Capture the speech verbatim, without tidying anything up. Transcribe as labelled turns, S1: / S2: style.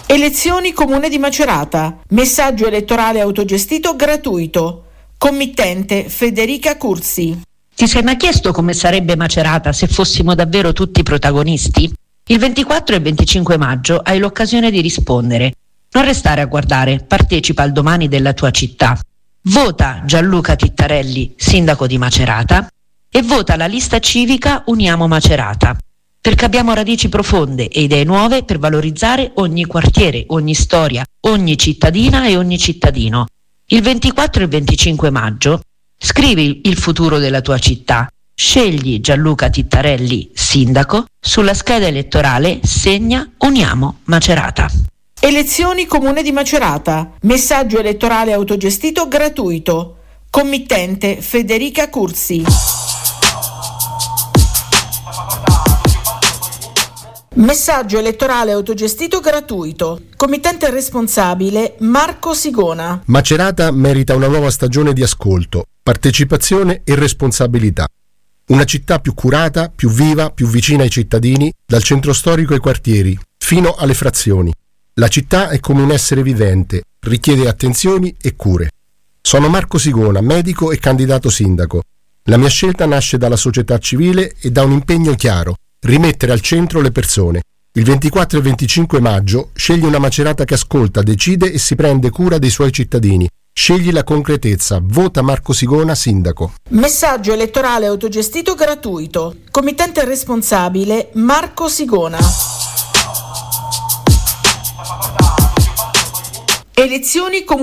S1: Elezioni Comune di Macerata. Messaggio elettorale autogestito gratuito. Committente Federica Cursi.
S2: Ti sei mai chiesto come sarebbe Macerata se fossimo davvero tutti protagonisti? Il ventiquattro e venticinque maggio hai l'occasione di rispondere. Non restare a guardare, partecipa al domani della tua città. Vota Gianluca Tittarelli, sindaco di Macerata, e vota la lista civica Uniamo Macerata, perché abbiamo radici profonde e idee nuove per valorizzare ogni quartiere, ogni storia, ogni cittadina e ogni cittadino. Il ventiquattro e venticinque maggio scrivi il futuro della tua città, scegli Gianluca Tittarelli, sindaco, sulla scheda elettorale segna Uniamo Macerata.
S1: Elezioni Comune di Macerata. Messaggio elettorale autogestito gratuito. Committente Federica Cursi. Messaggio elettorale autogestito gratuito. Committente responsabile Marco Sigona.
S3: Macerata merita una nuova stagione di ascolto, partecipazione e responsabilità. Una città più curata, più viva, più vicina ai cittadini, dal centro storico ai quartieri, fino alle frazioni. La città è come un essere vivente, richiede attenzioni e cure. Sono Marco Sigona, medico e candidato sindaco. La mia scelta nasce dalla società civile e da un impegno chiaro: rimettere al centro le persone. Il ventiquattro e venticinque maggio scegli una Macerata che ascolta, decide e si prende cura dei suoi cittadini. Scegli la concretezza. Vota Marco Sigona, sindaco.
S1: Messaggio elettorale autogestito gratuito. Committente responsabile Marco Sigona. Elezioni Comuni